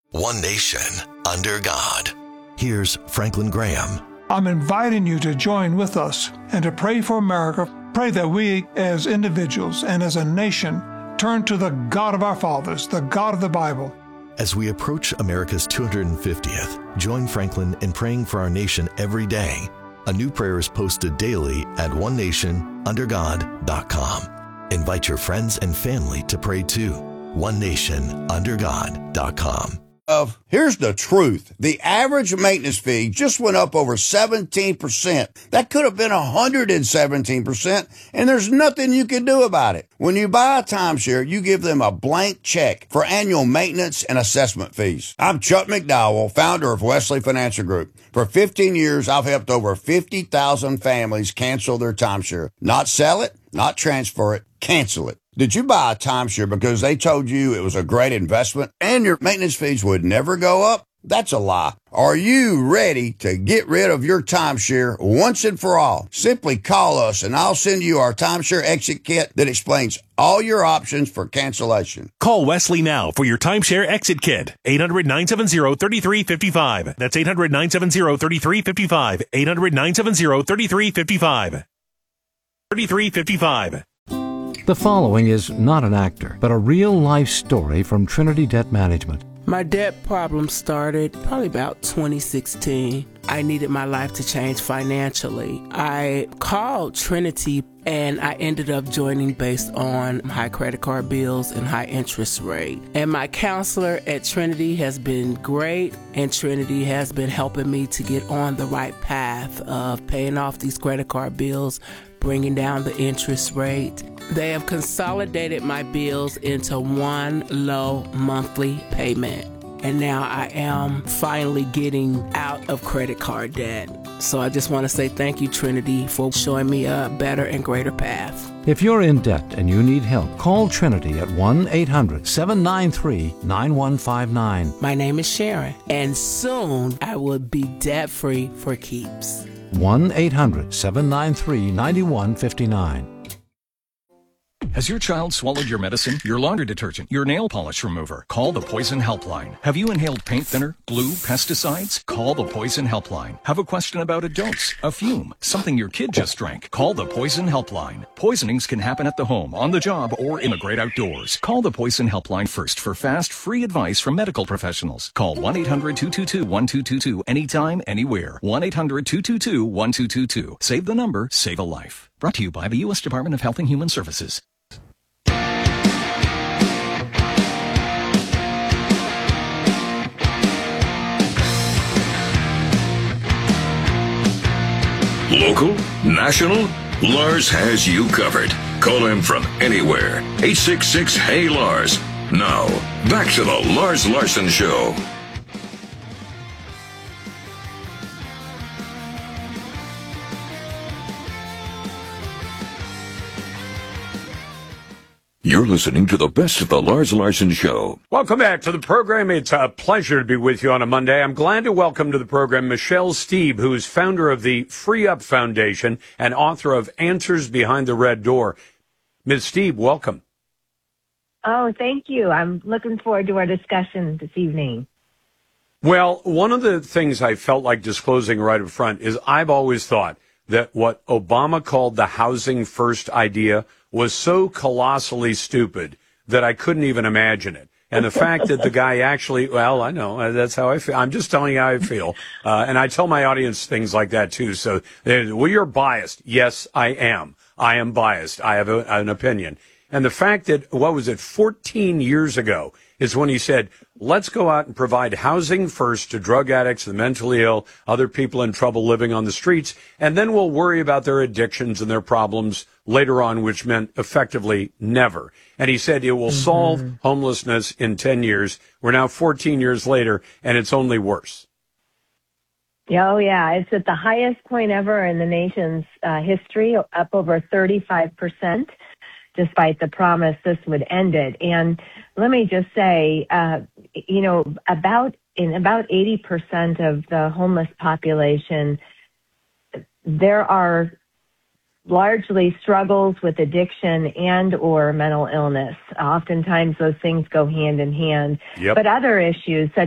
One nation, under God. Here's Franklin Graham. I'm inviting you to join with us and to pray for America. Pray that we, as individuals and as a nation, turn to the God of our fathers, the God of the Bible. As we approach America's 250th, join Franklin in praying for our nation every day. A new prayer is posted daily at onenationundergod.com. Invite your friends and family to pray too. onenationundergod.com. Here's the truth. The average maintenance fee just went up over 17%. That could have been 117%, and there's nothing you can do about it. When you buy a timeshare, you give them a blank check for annual maintenance and assessment fees. I'm Chuck McDowell, founder of Wesley Financial Group. For 15 years, I've helped over 50,000 families cancel their timeshare. Not sell it, not transfer it, cancel it. Did you buy a timeshare because they told you it was a great investment and your maintenance fees would never go up? That's a lie. Are you ready to get rid of your timeshare once and for all? Simply call us and I'll send you our timeshare exit kit that explains all your options for cancellation. Call Wesley now for your timeshare exit kit. 800-970-3355. That's 800-970-3355. 800-970-3355. 3355. The following is not an actor, but a real-life story from Trinity Debt Management. My debt problem started probably about 2016. I needed my life to change financially. I called Trinity and I ended up joining based on high credit card bills and high interest rate. And my counselor at Trinity has been great, and Trinity has been helping me to get on the right path of paying off these credit card bills, bringing down the interest rate. They have consolidated my bills into one low monthly payment. And now I am finally getting out of credit card debt. So I just want to say thank you, Trinity, for showing me a better and greater path. If you're in debt and you need help, call Trinity at 1-800-793-9159. My name is Sharon, and soon I will be debt-free for keeps. 1-800-793-9159. Has your child swallowed your medicine, your laundry detergent, your nail polish remover? Call the Poison Helpline. Have you inhaled paint thinner, glue, pesticides? Call the Poison Helpline. Have a question about a dose, a fume, something your kid just drank? Call the Poison Helpline. Poisonings can happen at the home, on the job, or in the great outdoors. Call the Poison Helpline first for fast, free advice from medical professionals. Call 1-800-222-1222 anytime, anywhere. 1-800-222-1222. Save the number, save a life. Brought to you by the U.S. Department of Health and Human Services. Local, national, Lars has you covered. Call him from anywhere. 866-HEY-LARS. Now, back to the Lars Larson Show. You're listening to the best of the Lars Larson Show. Welcome back to the program. It's a pleasure to be with you on a Monday. I'm glad to welcome to the program Michelle Stieb, who is founder of the Free Up Foundation and author of Answers Behind the Red Door. Ms. Stieb, welcome. Oh, thank you. I'm looking forward to our discussion this evening. Well, one of the things I felt like disclosing right up front is I've always thought that what Obama called the housing first idea was so colossally stupid that I couldn't even imagine it. And the fact that the guy actually, well, I know, that's how I feel. I'm just telling you how I feel. And I tell my audience things like that, too. So, well, you're biased. Yes, I am. I am biased. I have an opinion. And the fact that, 14 years ago is when he said, let's go out and provide housing first to drug addicts, the mentally ill, other people in trouble living on the streets, and then we'll worry about their addictions and their problems later on, which meant effectively never. And he said it will solve homelessness in 10 years. We're now 14 years later, and it's only worse. Oh, yeah. It's at the highest point ever in the nation's history, up over 35%. Despite the promise this would end it. And let me just say, about 80% of the homeless population, there are largely struggles with addiction and or mental illness. Oftentimes those things go hand in hand. Yep. But other issues such